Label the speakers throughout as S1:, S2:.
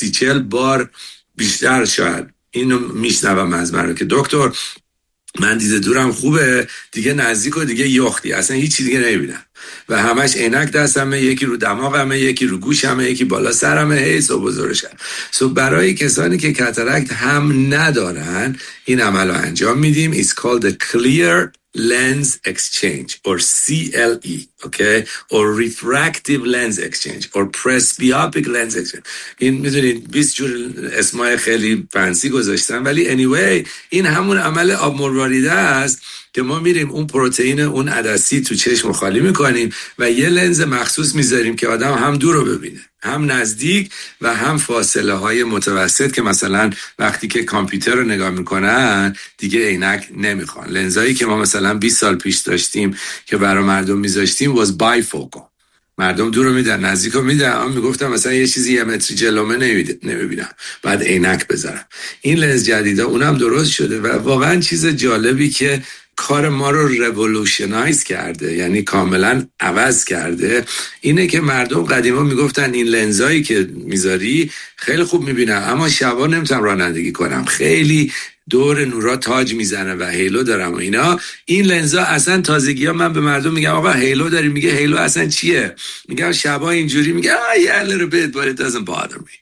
S1: 30-40 بار بیشتر شاید اینو میشنوم از من که دکتر من دید دورم خوبه دیگه نزدیک و دیگه یختی اصلا هیچی دیگه نمیبینم و همش عینک دستمه، یکی رو دماغمه، یکی رو گوشمه، یکی بالا سرمه، هی صبح و ظهرشم. برای کسانی که کاتاراکت هم ندارن این عمل رو انجام میدیم. It's called the clear lens exchange or CLE, okay, or refractive lens exchange or presbyopic lens exchange. این میدونید 20 جور اسمای خیلی فنسی گذاشتن ولی anyway این همون عمل آب مرواریده است که ما میریم اون پروتئین اون عدسی تو چشم خالی میکنیم و یه لنز مخصوص میذاریم که آدم هم دور رو ببینه، هم نزدیک و هم فاصله های متوسط، که مثلا وقتی که کامپیوتر رو نگاه میکنن دیگه عینک نمیخوان. لنزایی که ما مثلا 20 سال پیش داشتیم که برای مردم میذاشتیم was bifocal. مردم دور رو میدن، نزدیک رو میدن. من میگفتم مثلا یه چیزی 1 متر جلومه نمیبینم، بعد عینک بذارم. این لنز جدیده اونم درست شده و واقعا چیز جالبی که کار ما رو رولوشنایز کرده، یعنی کاملا عوض کرده، اینه که مردم قدیما میگفتن این لنزایی که میذاری خیلی خوب میبینم اما شبا نمیتونم رانندگی کنم، خیلی دور نورا تاج میزنه و هیلو دارم و اینا. این لنزا اصلا تازگی ها من به مردم میگم آقا هیلو داری؟ میگه هیلو اصلا چیه؟ میگم شبا اینجوری، میگه yeah, a little bit but it doesn't bother me.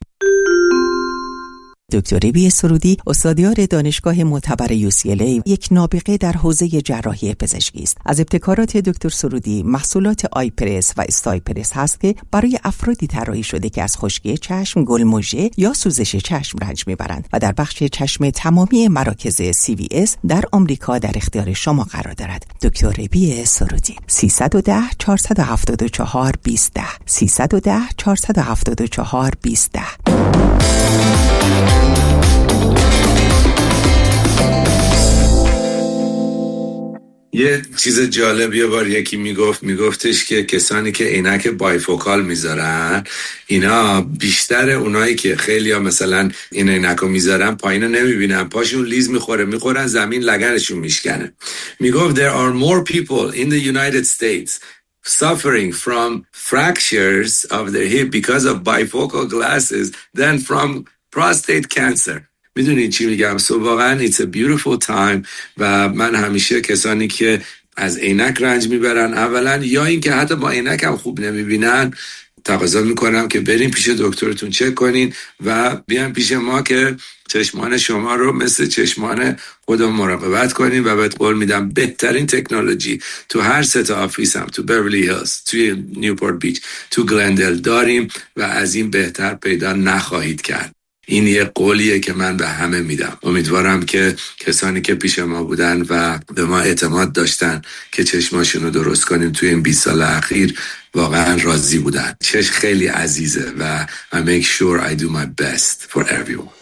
S2: دکتر ربی سرودی استادیار دانشگاه معتبر UCLA یک نابغه در حوزه جراحی پزشکی است. از ابتکارات دکتر سرودی محصولات آیپرس و استایپرس هست که برای افرادی طراحی شده که از خشکی چشم، گلمژه یا سوزش چشم رنج میبرند و در بخش چشم تمامی مراکز CVS در آمریکا در اختیار شما قرار دارد. دکتر ربی سرودی 310 474 2010 310 474 2010.
S1: یه چیز جالب یه بار یکی میگفتش که کسانی که عینک بایفوکال میذارن اینا بیشتر اونایی که خیلی ها مثلا این عینکو میذارن پایینو نمیبینن، پاشون لیز میخورن زمین لگنشون میشکنه. میگفت there are more people in the United States suffering from fractures of the hip because of bifocal glasses than from prostate cancer. میدونید چی میگم؟ واقعا it's a beautiful time و من همیشه کسانی که از عینک رنج میبرن اولا یا این که حتی با عینک هم خوب نمیبینن تقاضا میکنم که بریم پیش دکترتون چک کنین و بیان پیش ما که چشمان شما رو مثل چشمان خودم مراقبت کنیم و بهت قول میدم بهترین تکنولوژی تو هر سه آفیس هم تو بیورلی هیلز، توی نیوپورت بیچ، تو گلندل داریم و از این بهتر پیدا نخواهید کرد. این یه قولیه که من به همه میدم. امیدوارم که کسانی که پیش ما بودن و به ما اعتماد داشتن که چشماشون رو درست کنیم توی این 20 سال اخیر واقعا راضی بودن. چشم خیلی عزیزه و I make sure I do my best for everyone.